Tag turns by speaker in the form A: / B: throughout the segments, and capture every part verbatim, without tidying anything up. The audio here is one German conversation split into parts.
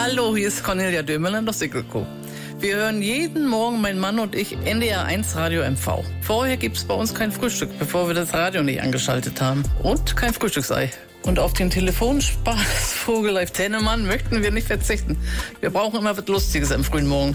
A: Hallo, hier ist Cornelia Dömerland aus Igelko. Wir hören jeden Morgen, mein Mann und ich, N D R eins Radio M V. Vorher gibt's bei uns kein Frühstück, bevor wir das Radio nicht angeschaltet haben. Und kein Frühstücksei. Und auf den Telefonspaß Vogel Live Tennemann möchten wir nicht verzichten. Wir brauchen immer was Lustiges am frühen Morgen.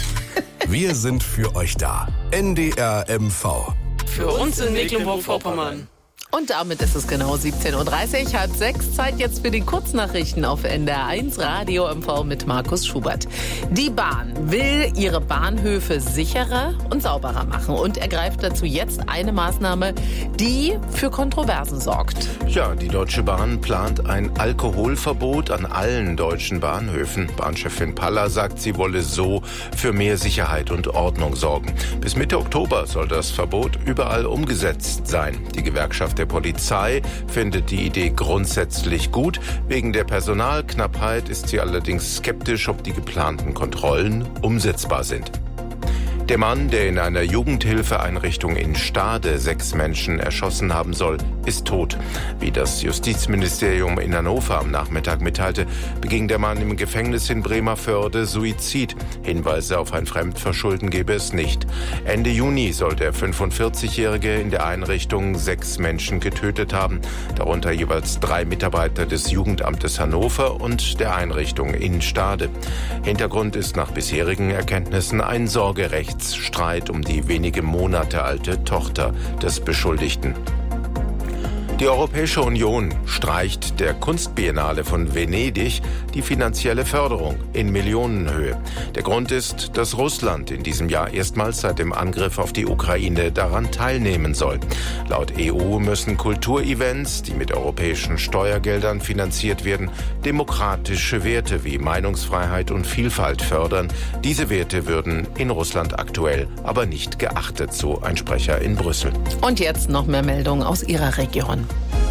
B: Wir sind für euch da. N D R M V.
C: Für uns in Mecklenburg-Vorpommern.
D: Und damit ist es genau siebzehn Uhr dreißig, halb sechs. Zeit jetzt für die Kurznachrichten auf N D R eins Radio M V mit Markus Schubert. Die Bahn will ihre Bahnhöfe sicherer und sauberer machen und ergreift dazu jetzt eine Maßnahme, die für Kontroversen sorgt.
E: Ja, die Deutsche Bahn plant ein Alkoholverbot an allen deutschen Bahnhöfen. Bahnchefin Paller sagt, sie wolle so für mehr Sicherheit und Ordnung sorgen. Bis Mitte Oktober soll das Verbot überall umgesetzt sein. Die Gewerkschaft der Polizei findet die Idee grundsätzlich gut. Wegen der Personalknappheit ist sie allerdings skeptisch, ob die geplanten Kontrollen umsetzbar sind. Der Mann, der in einer Jugendhilfeeinrichtung in Stade sechs Menschen erschossen haben soll, ist tot. Wie das Justizministerium in Hannover am Nachmittag mitteilte, beging der Mann im Gefängnis in Bremervörde Suizid. Hinweise auf ein Fremdverschulden gebe es nicht. Ende Juni soll der fünfundvierzigjährige in der Einrichtung sechs Menschen getötet haben, darunter jeweils drei Mitarbeiter des Jugendamtes Hannover und der Einrichtung in Stade. Hintergrund ist nach bisherigen Erkenntnissen ein Sorgerechtsstreit um die wenige Monate alte Tochter des Beschuldigten. Die Europäische Union streicht der Kunstbiennale von Venedig die finanzielle Förderung in Millionenhöhe. Der Grund ist, dass Russland in diesem Jahr erstmals seit dem Angriff auf die Ukraine daran teilnehmen soll. Laut E U müssen Kulturevents, die mit europäischen Steuergeldern finanziert werden, demokratische Werte wie Meinungsfreiheit und Vielfalt fördern. Diese Werte würden in Russland aktuell aber nicht geachtet, so ein Sprecher in Brüssel.
D: Und jetzt noch mehr Meldungen aus Ihrer Region.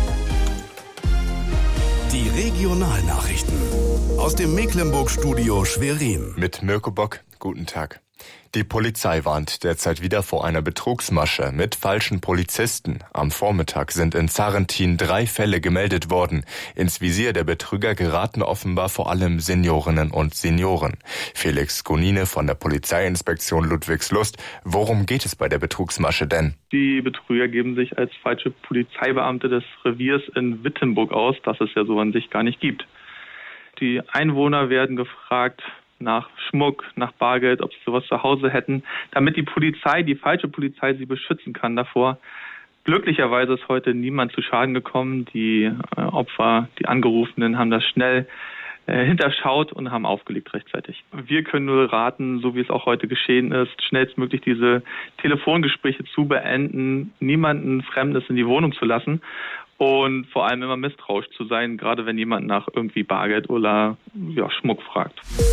B: Die Regionalnachrichten aus dem Mecklenburg-Studio Schwerin.
F: Mit Mirko Bock, guten Tag. Die Polizei warnt derzeit wieder vor einer Betrugsmasche mit falschen Polizisten. Am Vormittag sind in Zarrentin drei Fälle gemeldet worden. Ins Visier der Betrüger geraten offenbar vor allem Seniorinnen und Senioren. Felix Gonine von der Polizeiinspektion Ludwigslust. Worum geht es bei der Betrugsmasche denn?
G: Die Betrüger geben sich als falsche Polizeibeamte des Reviers in Wittenburg aus, das es ja so an sich gar nicht gibt. Die Einwohner werden gefragt nach Schmuck, nach Bargeld, ob sie sowas zu Hause hätten, damit die Polizei, die falsche Polizei, sie beschützen kann davor. Glücklicherweise ist heute niemand zu Schaden gekommen. Die äh, Opfer, die Angerufenen haben das schnell äh, hinterschaut und haben aufgelegt rechtzeitig. Wir können nur raten, so wie es auch heute geschehen ist, schnellstmöglich diese Telefongespräche zu beenden, niemanden Fremdes in die Wohnung zu lassen. Und vor allem immer misstrauisch zu sein, gerade wenn jemand nach irgendwie Bargeld oder ja, Schmuck fragt.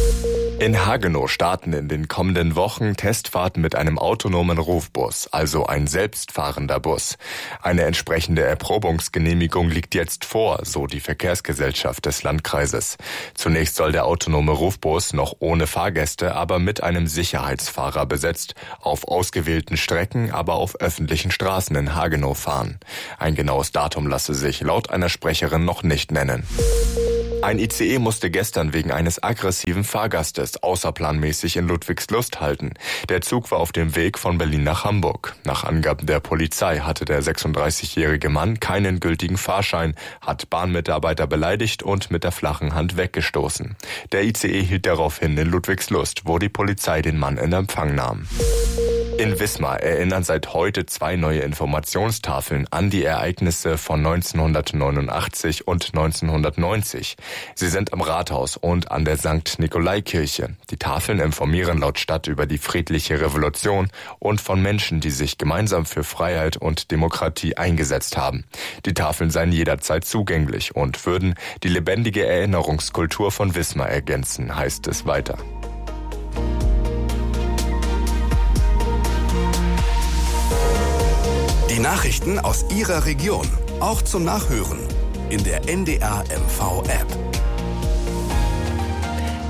F: In Hagenow starten in den kommenden Wochen Testfahrten mit einem autonomen Rufbus, also ein selbstfahrender Bus. Eine entsprechende Erprobungsgenehmigung liegt jetzt vor, so die Verkehrsgesellschaft des Landkreises. Zunächst soll der autonome Rufbus noch ohne Fahrgäste, aber mit einem Sicherheitsfahrer besetzt, auf ausgewählten Strecken, aber auf öffentlichen Straßen in Hagenow fahren. Ein genaues Datum lasse sich laut einer Sprecherin noch nicht nennen. Ein I C E musste gestern wegen eines aggressiven Fahrgastes außerplanmäßig in Ludwigslust halten. Der Zug war auf dem Weg von Berlin nach Hamburg. Nach Angaben der Polizei hatte der sechsunddreißigjährige Mann keinen gültigen Fahrschein, hat Bahnmitarbeiter beleidigt und mit der flachen Hand weggestoßen. Der I C E hielt daraufhin in Ludwigslust, wo die Polizei den Mann in Empfang nahm. In Wismar erinnern seit heute zwei neue Informationstafeln an die Ereignisse von neunzehnhundertneunundachtzig und neunzehnhundertneunzig. Sie sind am Rathaus und an der Sankt Nikolaikirche. Die Tafeln informieren laut Stadt über die friedliche Revolution und von Menschen, die sich gemeinsam für Freiheit und Demokratie eingesetzt haben. Die Tafeln seien jederzeit zugänglich und würden die lebendige Erinnerungskultur von Wismar ergänzen, heißt es weiter.
B: Die Nachrichten aus Ihrer Region, auch zum Nachhören in der N D R M V App.
D: Das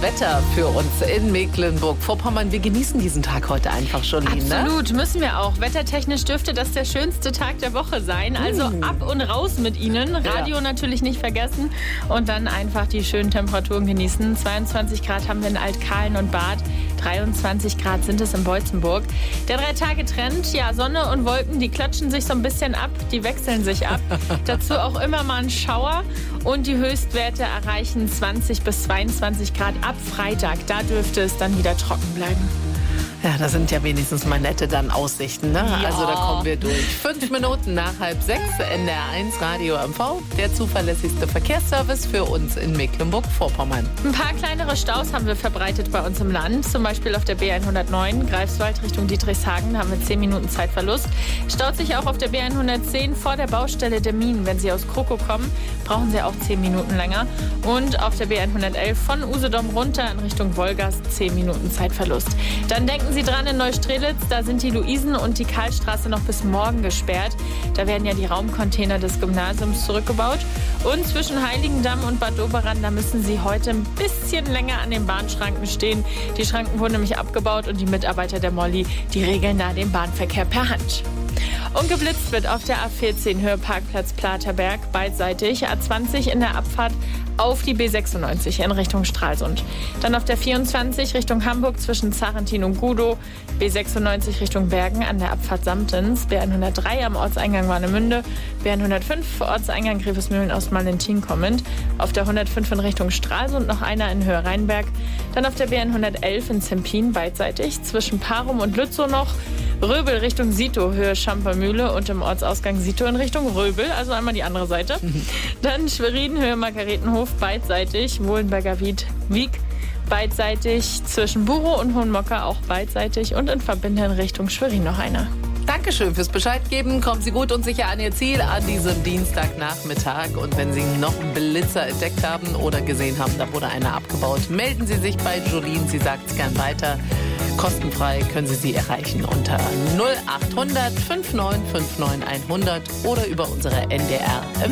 D: Wetter für uns in Mecklenburg-Vorpommern. Wir genießen diesen Tag heute einfach schon.
H: Absolut,
D: ne?
H: Müssen wir auch. Wettertechnisch dürfte das der schönste Tag der Woche sein. Also
D: Mm.
H: ab und raus mit Ihnen. Radio
D: Ja.
H: natürlich nicht vergessen. Und dann einfach die schönen Temperaturen genießen. zweiundzwanzig Grad haben wir in Altkahlen und Bad. dreiundzwanzig Grad sind es in Beutzenburg. Der Drei-Tage-Trend, ja, Sonne und Wolken, die klatschen sich so ein bisschen ab. Die wechseln sich ab. Dazu auch immer mal ein Schauer. Und die Höchstwerte erreichen zwanzig bis zweiundzwanzig Grad ab Freitag. Da dürfte es dann wieder trocken bleiben.
D: Ja, das sind ja wenigstens mal nette dann Aussichten, ne?
H: Ja.
D: Also da kommen wir durch. Fünf Minuten nach halb sechs, N D R eins Radio M V, der zuverlässigste Verkehrsservice für uns in Mecklenburg-Vorpommern.
H: Ein paar kleinere Staus haben wir verbreitet bei uns im Land. Zum Beispiel auf der B hundertneun, Greifswald Richtung Dietrichshagen, haben wir zehn Minuten Zeitverlust. Staut sich auch auf der B hundertzehn vor der Baustelle der Minen. Wenn Sie aus Kroko kommen, brauchen Sie auch zehn Minuten länger. Und auf der B hundertelf von Usedom runter in Richtung Wolgast zehn Minuten Zeitverlust. Dann denken Sie dran, in Neustrelitz, da sind die Luisen- und die Karlstraße noch bis morgen gesperrt. Da werden ja die Raumcontainer des Gymnasiums zurückgebaut. Und zwischen Heiligendamm und Bad Doberan, da müssen Sie heute ein bisschen länger an den Bahnschranken stehen. Die Schranken wurden nämlich abgebaut und die Mitarbeiter der Molly, die regeln da den Bahnverkehr per Hand. Und geblitzt wird auf der A vierzehn Höhe Parkplatz Platerberg beidseitig, A zwanzig in der Abfahrt auf die B sechsundneunzig in Richtung Stralsund. Dann auf der vierundzwanzig Richtung Hamburg zwischen Zarentin und Gudow, B sechsundneunzig Richtung Bergen an der Abfahrt Samtens, B hundertdrei am Ortseingang Warnemünde, B hundertfünf Ortseingang Grevesmühlen aus Malentin kommend, auf der hundertfünf in Richtung Stralsund noch einer in Höhe Rheinberg, dann auf der B hundertelf in Zempin beidseitig zwischen Parum und Lützow noch, Röbel Richtung Sito, Höhe Schampermühle und im Ortsausgang Sito in Richtung Röbel, also einmal die andere Seite. Dann Schwerin, Höhe Margaretenhof, beidseitig, Wohlenberger Wied, Wieg, beidseitig, zwischen Burow und Hohenmocker auch beidseitig und in Verbindung in Richtung Schwerin noch einer.
D: Dankeschön fürs Bescheid geben. Kommen Sie gut und sicher an Ihr Ziel an diesem Dienstagnachmittag. Und wenn Sie noch einen Blitzer entdeckt haben oder gesehen haben, da wurde einer abgebaut, melden Sie sich bei Jolien. Sie sagt es gern weiter. Kostenfrei können Sie sie erreichen unter null acht hundert fünfundneunzig neun hundert oder über unsere N D R